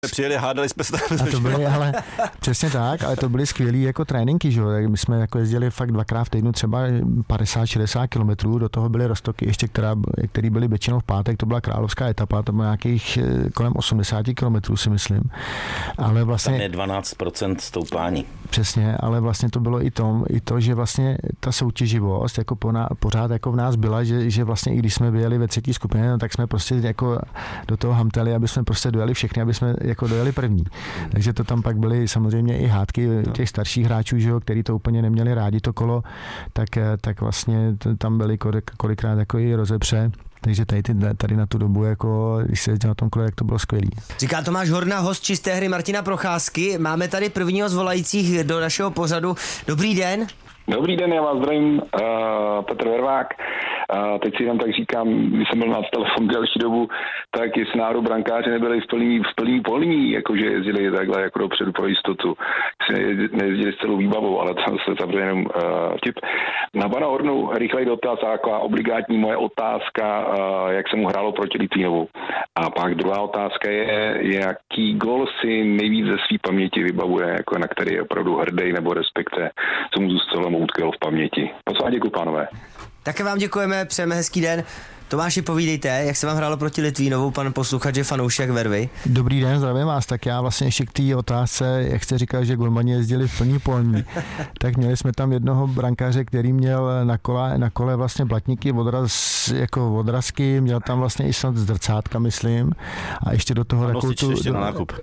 Přijeli, hádali jsme se. A to byly, ale přesně tak, ale to byly skvělý jako tréninky, že jo. My jsme jako jezdili fakt 2x v týdnu třeba 50-60 kilometrů, do toho byly Roztoky ještě, který byly většinou v pátek, to byla královská etapa, to bylo nějakých kolem 80 kilometrů, si myslím. Ale vlastně tam je 12% stoupání. Přesně, ale vlastně to bylo i to, že vlastně ta soutěživost jako pořád jako v nás byla, že vlastně i když jsme vyjeli ve třetí skupině, no, tak jsme prostě jako do toho hamteli, aby jsme prostě dojeli všechny, aby jsme jako dojeli první. Takže to tam pak byly samozřejmě i hádky těch starších hráčů, že jo, který to úplně neměli rádi to kolo, tak vlastně tam byly kolikrát jako i rozepře. Takže tady na tu dobu, jako, když se jezdil na tom kole, jak to bylo skvělý. Říká Tomáš Horna, host Čisté hry Martina Procházky. Máme tady prvního z volajících do našeho pořadu. Dobrý den. Dobrý den, já vás zdravím, Petr Vervák. Teď si jenom tak říkám, když jsem byl na telefon delší dobu, tak jestli náhodou brankáři nebyli v plný polní, jakože jezdili takhle jako dopředu pro jistotu. Nejezdili s celou výbavou, ale to se samozřejmě jenom vtip. Na pana Hornu rychlej dotaz a taková obligátní moje otázka, jak se mu hrálo proti Litvínovu. A pak druhá otázka je, jaký gól si nejvíc ze své paměti vybavuje, jako na který je opravdu hrdý, nebo respektive, co mu zůstalo utkvělo v paměti. Moc vám děkuji, pánové. Také vám děkujeme, přejeme hezký den. Tomáši, povídejte, jak se vám hrálo proti Litvínovu, pan posluchač je fanoušek Vervy. Dobrý den, zdravím vás. Tak já vlastně ještě k té otázce, jak jste říkal, že golmani jezdili v plný polní, tak měli jsme tam jednoho brankáře, který měl na kole vlastně blatníky, odrazky, měl tam vlastně i snad zrcátka, myslím, a ještě do toho ještě na nákup.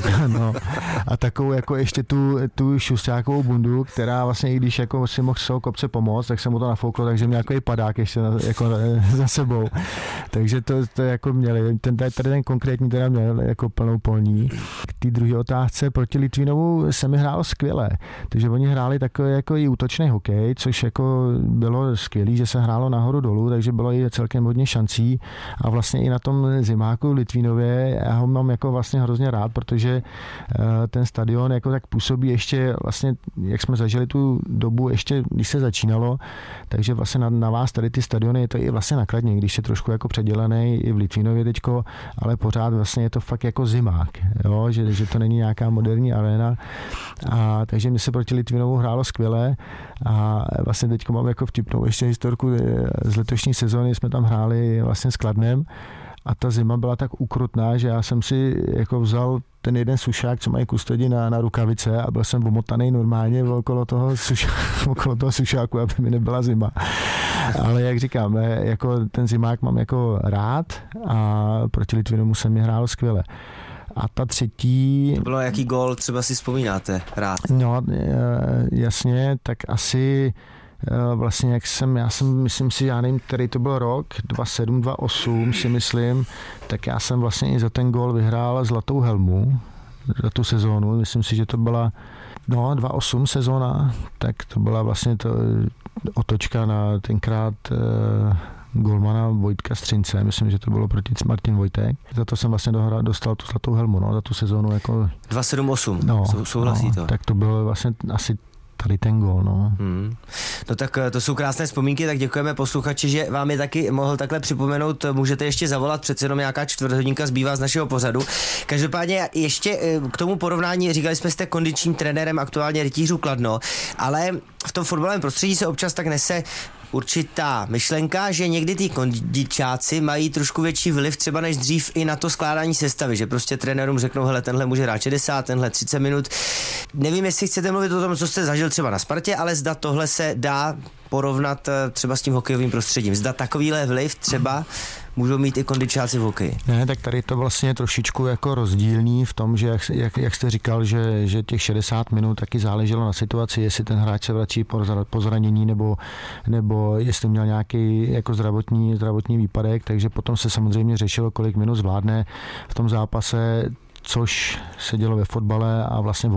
A takovou jako ještě tu šustákovou bundu, která vlastně, i když jako si mohl z toho kopce pomoct, tak se mu to nafouklo, takže měl jako i padák ještě za sebou. Takže to jako měli. Ten konkrétní teda měl jako plnou polní. K té druhé otázce proti Litvínovu se mi hrálo skvěle. Takže oni hráli takový jako i útočný hokej, což jako bylo skvělý, že se hrálo nahoru dolů, takže bylo i celkem hodně šancí. A vlastně i na tom zimáku v Litvínově já ho mám jako vlastně hrozně rád, protože ten stadion jako tak působí ještě vlastně, jak jsme zažili tu dobu ještě, když se začínalo, takže vlastně na vás tady ty stadiony je to i vlastně nakladně, když je trošku jako předělený i v Litvínově teďko, ale pořád vlastně je to fakt jako zimák, jo? Že to není nějaká moderní arena. A takže mi se proti Litvínovu hrálo skvěle a vlastně teďko mám jako vtipnou ještě historku z letošní sezóny, jsme tam hráli vlastně s Kladnem a ta zima byla tak ukrutná, že já jsem si jako vzal ten jeden sušák, co mají kustodi na rukavice a byl jsem omotaný normálně okolo toho sušáku, aby mi nebyla zima. Ale jak říkám, jako ten zimák mám jako rád a proti Litvinovu se mi hrálo skvěle. A ta třetí... To bylo jaký gól třeba si vzpomínáte rád? No jasně, tak asi vlastně já jsem myslím si, já nevím, který to byl rok, 2007, 2008 si myslím, tak já jsem vlastně i za ten gól vyhrál zlatou helmu za tu sezónu. Myslím si, že to byla 2008 sezóna, tak to byla vlastně otočka na tenkrát golmana Vojtka Střince, myslím, že to bylo proti Martin Vojtek. Za to jsem vlastně dostal tu zlatou helmu, za tu sezónu jako... 278, souhlasí to. Tak to bylo vlastně asi tady ten gól, No tak to jsou krásné vzpomínky, tak děkujeme posluchači, že vám je taky mohl takhle připomenout, můžete ještě zavolat, přece jenom nějaká čtvrthodinka zbývá z našeho pořadu. Každopádně ještě k tomu porovnání, říkali jsme, jste kondičním trenérem aktuálně Rytířů Kladno, ale v tom fotbalovém prostředí se občas tak nese určitá myšlenka, že někdy ty kondičáci mají trošku větší vliv třeba než dřív i na to skládání sestavy, že prostě trenérům řeknou, hele, tenhle může hrát 60, tenhle 30 minut. Nevím, jestli chcete mluvit o tom, co jste zažil třeba na Spartě, ale zda tohle se dá porovnat třeba s tím hokejovým prostředím. Zda takovýhle vliv třeba můžou mít i kondičáci v hokeji. Ne, tak tady to vlastně trošičku jako rozdílný v tom, že jak jste říkal, že těch 60 minut taky záleželo na situaci, jestli ten hráč se vrací po zranění nebo jestli měl nějaký jako zdravotní výpadek, takže potom se samozřejmě řešilo, kolik minut zvládne v tom zápase, což se dělo ve fotbale a vlastně v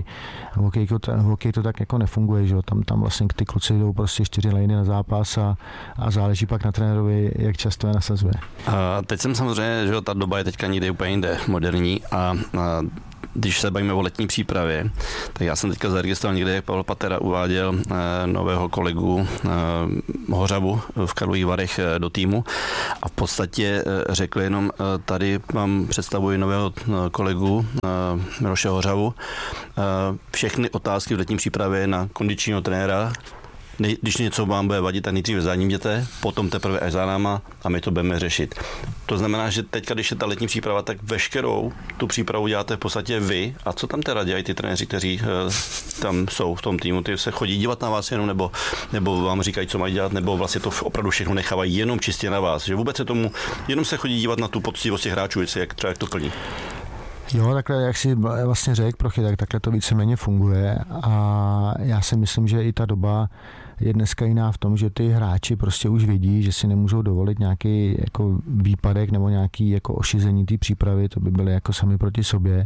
hokeji to tak jako nefunguje, že jo? Tam vlastně ty kluci jdou prostě 4 lejny na zápas a záleží pak na trenérovi, jak často je nasazuje. Teď jsem samozřejmě, že ta doba je teďka někde úplně jinde, moderní a když se bavíme o letní přípravě, tak já jsem teďka zaregistroval někde, jak Pavel Patera uváděl nového kolegu Hořavu v Karlových Varech do týmu a v podstatě řekl jenom, tady vám představuji nového kolegu Miloše Hořavu. Všechny otázky v letní přípravě na kondičního trenéra. Když něco vám bude vadit, tak nejdříve zaníměte, potom teprve až za náma a my to budeme řešit. To znamená, že teď, když je ta letní příprava, tak veškerou tu přípravu děláte v podstatě vy. A co tam teda dělají ty trenéři, kteří tam jsou v tom týmu? Ty se chodí dívat na vás jenom, nebo vám říkají, co mají dělat, nebo vlastně to opravdu všechno nechávají jenom čistě na vás? Že vůbec se tomu, jenom se chodí dívat na tu poctivost těch hráčů, jak to plní. Jo, takhle, jak si vlastně řekl, Prochy, tak takhle to víceméně funguje a já si myslím, že i ta doba je dneska jiná v tom, že ty hráči prostě už vidí, že si nemůžou dovolit nějaký jako výpadek nebo nějaký jako ošizení té přípravy, to by byly jako sami proti sobě.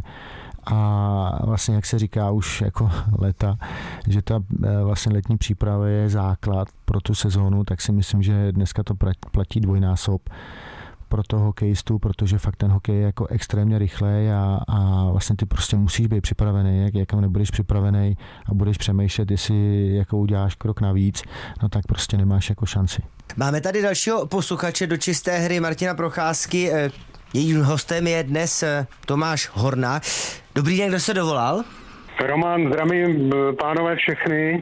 A vlastně, jak se říká už jako léta, že ta vlastně letní příprava je základ pro tu sezónu, tak si myslím, že dneska to platí dvojnásob pro toho hokejistu, protože fakt ten hokej je jako extrémně rychlej a vlastně ty prostě musíš být připravený, jak nebudeš připravený a budeš přemýšlet, jestli jako uděláš krok navíc, no tak prostě nemáš jako šanci. Máme tady dalšího posluchače do čisté hry Martina Procházky. Jejím hostem je dnes Tomáš Horná. Dobrý den, kdo se dovolal? Roman, zdravím pánové všechny.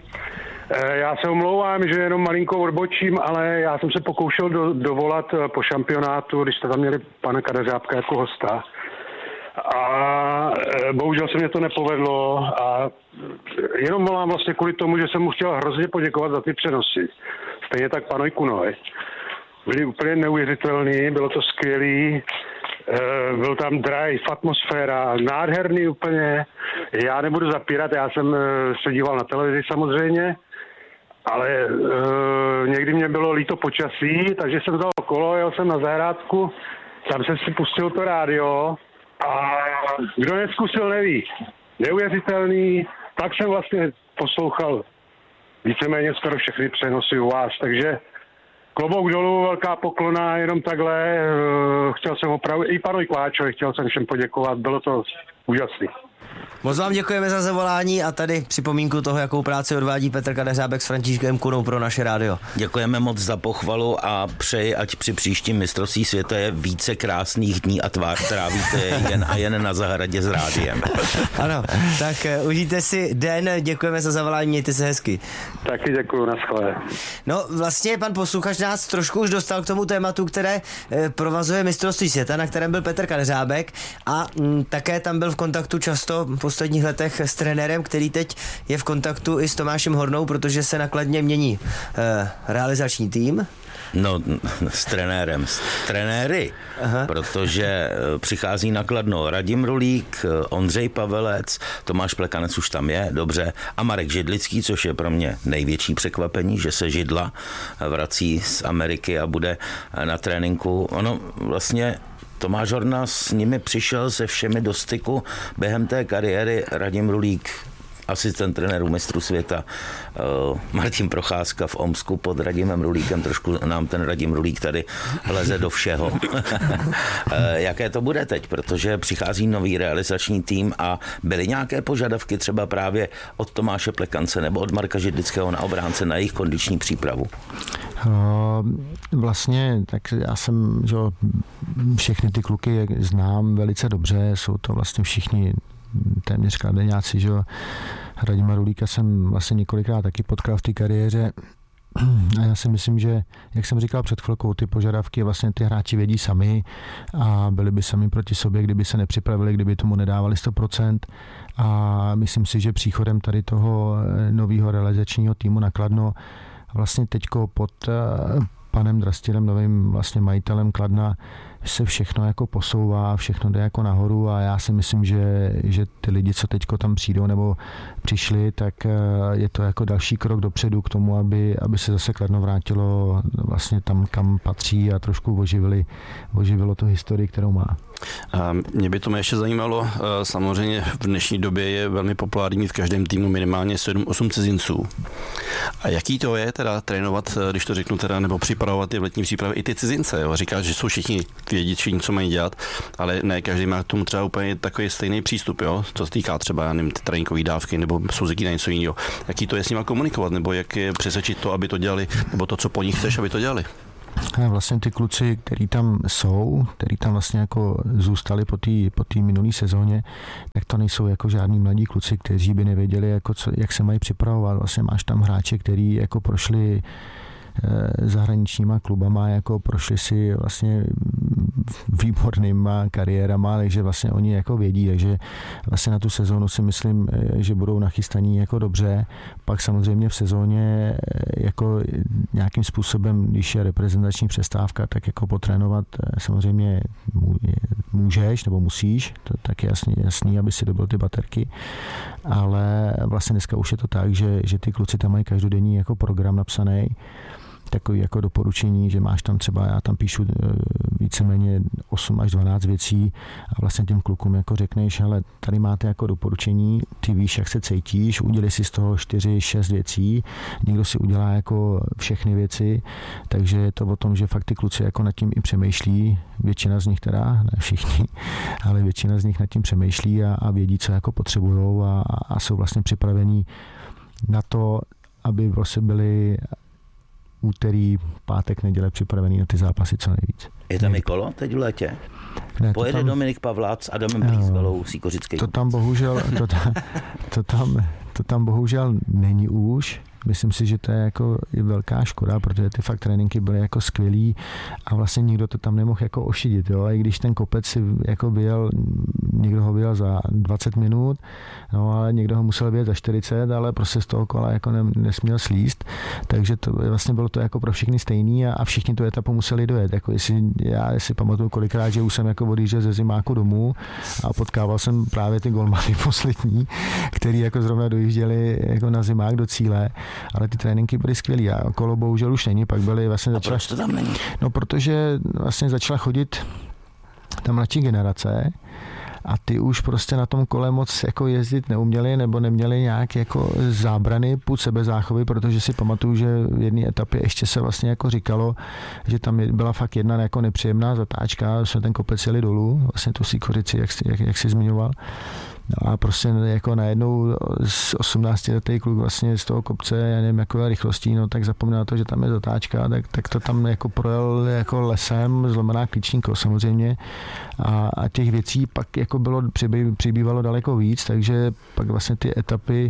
Já se omlouvám, že jenom malinko odbočím, ale já jsem se pokoušel dovolat po šampionátu, když jste tam měli pana Kadeřábka jako hosta. A bohužel se mě to nepovedlo a jenom volám vlastně kvůli tomu, že jsem mu chtěl hrozně poděkovat za ty přenosy. Stejně tak panu Kunovi. Byli úplně neuvěřitelný, bylo to skvělý. Byl tam drive, atmosféra, nádherný úplně. Já nebudu zapírat, já jsem se díval na televizi samozřejmě, ale někdy mě bylo líto počasí, takže jsem vzal kolo, jel jsem na zahrádku, tam jsem si pustil to rádio a kdo nezkusil, neví. Neuvěřitelný, tak jsem vlastně poslouchal víceméně skoro všechny přenosy u vás, takže klobouk dolů, velká poklona, jenom takhle. Chtěl jsem opravdu, i panu Kváčovi chtěl jsem všem poděkovat, bylo to úžasný. Moc vám děkujeme za zavolání a tady připomínku toho, jakou práci odvádí Petr Kadeřábek s Františkem Kunou pro naše rádio. Děkujeme moc za pochvalu a přeji, ať při příštím mistrovství světa je více krásných dní a trávíte jen a jen na zahradě s rádiem. Ano, tak užijte si den, děkujeme za zavolání, mějte se hezky. Taky děkuju, naschle. No vlastně pan posluchač nás trošku už dostal k tomu tématu, které provazuje mistrovství světa, na kterém byl Petr Kadeřábek a také tam byl v kontaktu často v posledních letech s trenérem, který teď je v kontaktu i s Tomášem Hornou, protože se na Kladně mění realizační tým. No, s trenérem, s trenéry, protože přichází na Kladno Radim Rulík, Ondřej Pavelec, Tomáš Plekanec už tam je, dobře, a Marek Židlický, což je pro mě největší překvapení, že se Židla vrací z Ameriky a bude na tréninku. Ono vlastně Tomáš Horna s nimi přišel se všemi do styku během té kariéry. Radim Rulík, asistent trenéru mistru světa, Martin Procházka v Omsku pod Radimem Rulíkem, trošku nám ten Radim Rulík tady leze do všeho. Jaké to bude teď, protože přichází nový realizační tým a byly nějaké požadavky třeba právě od Tomáše Plekance nebo od Marka Židlického na obránce na jejich kondiční přípravu? Vlastně, tak já jsem, že všechny ty kluky znám velice dobře, jsou to vlastně všichni téměř kladeňáci, že Radima Rulíka jsem vlastně několikrát taky potkal v té kariéře a já si myslím, že, jak jsem říkal před chvilkou, ty požadavky vlastně ty hráči vědí sami a byli by sami proti sobě, kdyby se nepřipravili, kdyby tomu nedávali 100% a myslím si, že příchodem tady toho nového realizačního týmu na Kladno vlastně teďko pod panem Drastilem, novým vlastně majitelem Kladna, se všechno jako posouvá, všechno jde jako nahoru a já si myslím, že ty lidi, co teďko tam přijdou nebo přišli, tak je to jako další krok dopředu k tomu, aby se zase Kladno vrátilo vlastně tam, kam patří a trošku oživilo tu historii, kterou má. Mě by to ještě zajímalo, samozřejmě v dnešní době je velmi populární mít v každém týmu minimálně 7-8 cizinců. A jaký to je teda trénovat, když to řeknu teda, nebo připravovat ty v letní přípravě i ty cizince, jo? Říkáš, že jsou všichni vědí, co mají dělat, ale ne každý má k tomu třeba úplně takový stejný přístup, jo? Co se týká třeba, já nevím, ty tréninkové dávky nebo souzeký na něco jiného. Jaký to je s nima komunikovat, nebo jak je přesvědčit to, aby to dělali, nebo to, co po nich chceš, aby to dělali? A vlastně ty kluci, který tam jsou, který tam vlastně jako zůstali po té minulé sezóně, tak to nejsou jako žádní mladí kluci, kteří by nevěděli, jako jak se mají připravovat. Vlastně máš tam hráče, který jako prošli zahraničníma klubama, jako prošli si vlastně výbornýma kariérama, takže vlastně oni jako vědí, takže vlastně na tu sezónu si myslím, že budou nachystaní jako dobře. Pak samozřejmě v sezóně jako nějakým způsobem, když je reprezentační přestávka, tak jako potrénovat samozřejmě můžeš nebo musíš, to tak je jasný, aby si dobil ty baterky, ale vlastně dneska už je to tak, že ty kluci tam mají každodenní jako program napsaný, takový jako doporučení, že máš tam třeba, já tam píšu víceméně 8 až 12 věcí a vlastně těm klukům jako řekneš, ale tady máte jako doporučení, ty víš, jak se cítíš, udělej si z toho 4-6 věcí, někdo si udělá jako všechny věci, takže je to o tom, že fakt ty kluci jako nad tím i přemýšlí, většina z nich teda, ne všichni, ale většina z nich nad tím přemýšlí a vědí, co jako potřebujou a jsou vlastně připravení na to, aby vlastně byli úterý, pátek, neděle připravený na ty zápasy co nejvíc. Je tam i kolo teď v létě? Ne, pojede tam Dominik Pavlác s Adamem Brýsvelou, Sýkořický. To tam bohužel není už. Myslím si, že to je jako i velká škoda, protože ty fakt tréninky byly jako skvělý a vlastně nikdo to tam nemohl jako ošidit, jo. I když ten kopec si jako vyjel, někdo ho vyjel za 20 minut, no ale někdo ho musel vyjet za 40, ale prostě z toho kola jako nesměl slíst, takže to vlastně bylo to jako pro všechny stejný a všichni tu etapu museli dojet. Jako já si pamatuju kolikrát, že už jsem jako odjížděl ze zimáku domů a potkával jsem právě ty golmany poslední, který jako zrovna dojížděli jako na zimák do cíle. Ale ty tréninky byly skvělý a kolo bohužel už není, pak byly vlastně začala... A proč to tam není? No, protože vlastně začala chodit ta mladší generace a ty už prostě na tom kole moc jako jezdit neuměli nebo neměli nějak jako zábrany půd sebezáchovy, protože si pamatuju, že v jedné etapě ještě se vlastně jako říkalo, že tam byla fakt jedna jako nepříjemná zatáčka, jsme ten kopec jeli dolů, vlastně tu Sýkořici, jak jsi zmiňoval. No a prostě jako najednou z 18letý kluk vlastně z toho kopce, já nevím, jakové rychlostí, no tak zapomněl na to, že tam je zatáčka, tak to tam jako projel jako lesem, zlomená klíčníko samozřejmě a těch věcí pak jako přibývalo daleko víc, takže pak vlastně ty etapy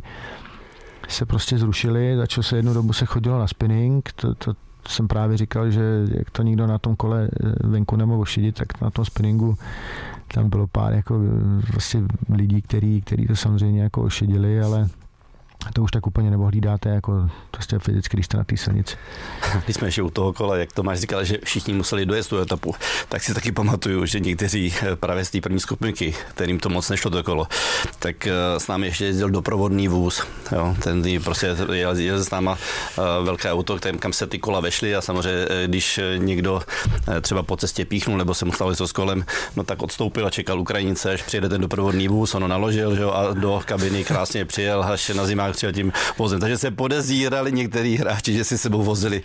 se prostě zrušily, začalo se jednu dobu se chodilo na spinning, to jsem právě říkal, že jak to nikdo na tom kole venku nemohl ošidit, tak na tom spinningu tam bylo pár jako vlastně lidí, kteří to samozřejmě jako ošidili, ale to už tak úplně neohlídáte jako prostě fyzicky, když jste na té silnici. Když jsme ještě u toho kola, jak Tomáš říkal, že všichni museli dojet tu etapu, tak si taky pamatuju, že někteří právě z té první skupinky, kterým to moc nešlo do kolo, tak s námi ještě jezdil doprovodný vůz. Jo? Ten prostě jezdil s náma velké auto, kam se ty kola vešly a samozřejmě, když někdo třeba po cestě píchnul nebo se mu stalo něco s kolem, no tak odstoupil a čekal Ukrajince, až přijede ten doprovodný vůz, ono naložil, že jo, a do kabiny krásně přijel až na zimák přijel tím vozem. Takže se podezírali některý hráči, že si sebou vozili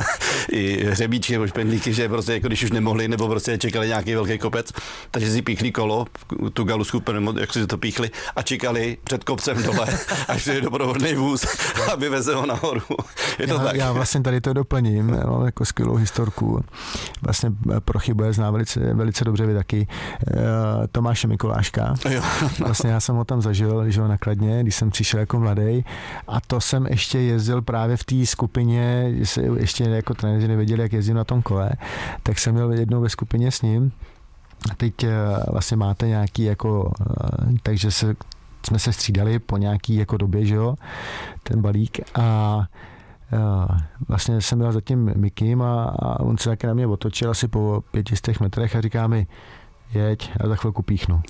i hřebíčky nebo špendlíky, že prostě jako když už nemohli, nebo prostě čekali nějaký velký kopec, takže si píchli kolo, tu galusku, jak si to píchli a čekali před kopcem dole, až přijde doprovodný vůz, aby vezl ho nahoru. Je to tak? Já vlastně tady to doplním, mám jako skvělou historku. Vlastně Prochy bude znát velice dobře vy taky. Tomáše Mikuláška. Vlastně já jsem ho tam zažil, že ho na Kladně, když jsem přišel jako mladý. A to jsem ještě jezdil právě v té skupině, že se ještě jako trenéři nevěděli, jak jezdím na tom kole, tak jsem měl jednou ve skupině s ním. A teď vlastně máte nějaký jako, takže jsme se střídali po nějaký jako době, že jo, ten balík a vlastně jsem byl za tím Mikim a on se taky na mě otočil asi po 500 metrech a říká mi, jeď, a za chvilku píchnu.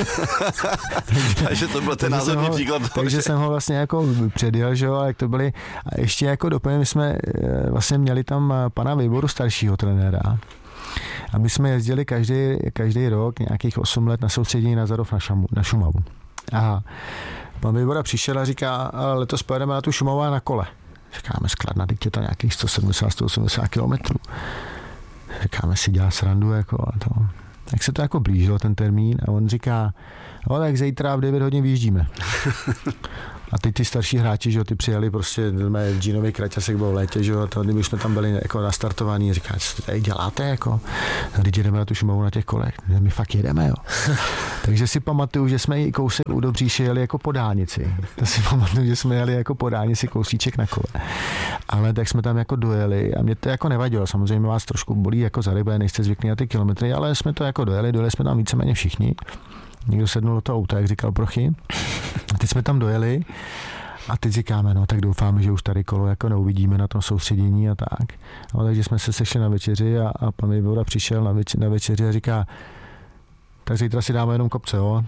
Takže to byl ten názorný příklad. Takže jsem ho vlastně jako předjel, že jo, a jak to byly. A ještě jako doplně, my jsme vlastně měli tam pana Výboru staršího trenéra. A my jsme jezdili každý rok nějakých 8 let na soustředění na Zadov na Šumavu. A pan Vejvoda přišel a říká, ale letos pojedeme na tu Šumavu a na kole. Říkáme, Skladna, teď je to nějakých 170-180 kilometrů. Říkáme si, dělá srandu, jako a to. Tak se to jako blížilo ten termín a on říká, no tak zítra v 9 hodin vyjíždíme. A teď ty starší hráči, že jo, ty přijeli prostě v džínový kraťasek byl v létě, že jo, to, kdyby jsme tam byli jako nastartovaní, říká, co to tady děláte, jako, když jedeme na tu Šumavu na těch kolech, my fakt jedeme, jo. Takže si pamatuju, že jsme i kousek u Dobříše jeli jako po dálnici. To si pamatuju, že jsme jeli jako po dálnici kousíček na kole. Ale tak jsme tam jako dojeli a mě to jako nevadilo, samozřejmě vás trošku bolí jako za rybe, nejste zvyklí na ty kilometry, ale jsme to jako dojeli jsme tam víceméně všichni. Někdo sednul do toho auta, jak říkal Prochy. A teď jsme tam dojeli a teď říkáme, no tak doufáme, že už tady kolo jako neuvidíme na tom soustředění a tak. No, takže jsme se sešli na večeři a pan Vejvoda přišel na večeři a říká, tak zítra si dáme jenom kopce, jo?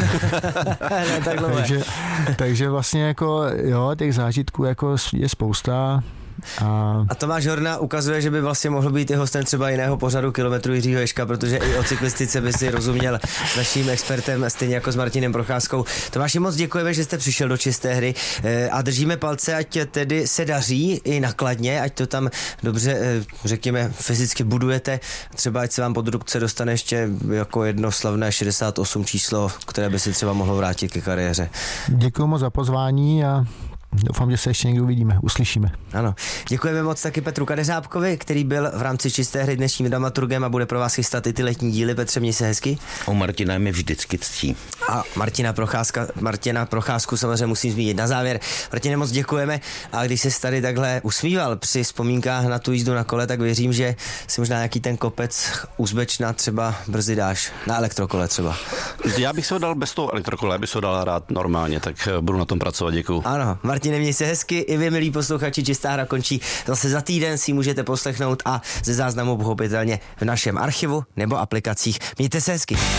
takže vlastně jako, jo, těch zážitků jako je spousta. A Tomáš Horna ukazuje, že by vlastně mohl být i hostem třeba jiného pořadu Kilometru Jiřího Ježka, protože i o cyklistice by si rozuměl s naším expertem, stejně jako s Martinem Procházkou. Tomáši, moc děkujeme, že jste přišel do Čisté hry a držíme palce, ať tedy se daří i na Kladně, ať to tam dobře, řekněme, fyzicky budujete. Třeba ať se vám pod ruce dostane ještě jako jedno slavné 68 číslo, které by si třeba mohlo vrátit ke kariéře. Děkuji moc za pozvání a doufám, že se ještě někdy uvidíme, uslyšíme. Ano. Děkujeme moc taky Petru Kadeřábkovi, který byl v rámci Čisté hry dnešním dramaturgem a bude pro vás chystat i ty letní díly. Petře, měj se hezky. U Martina je mi vždycky ctí. A Martina Procházku samozřejmě musím zmínit na závěr. Martine, moc děkujeme a když se tady takhle usmíval při vzpomínkách na tu jízdu na kole, tak věřím, že si možná nějaký ten kopec Uzbečna třeba brzy dáš. Na elektrokole třeba. Já bych se ho dal bez toho elektrokole, já bych se ho dal rád normálně, tak budu na tom pracovat, děkuju. Ano, Martine, měj se hezky, i vy, milí posluchači, Čistá hra končí zase za týden, si můžete poslechnout a ze záznamu pochopitelně v našem archivu nebo aplikacích. Mějte se hezky.